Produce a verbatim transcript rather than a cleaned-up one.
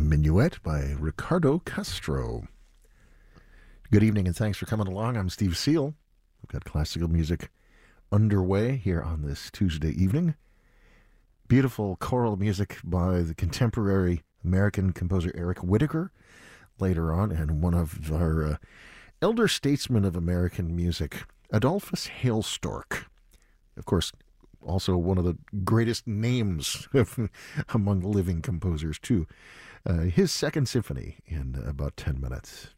Minuet by Ricardo Castro. Good evening and thanks for coming along. I'm Steve Seal. We've got classical music underway here on this Tuesday evening. Beautiful choral music by the contemporary American composer Eric Whitacre later on, and one of our uh, elder statesmen of American music, Adolphus Hailstork. Of course, also one of the greatest names among living composers, too. Uh, his second symphony in about ten minutes.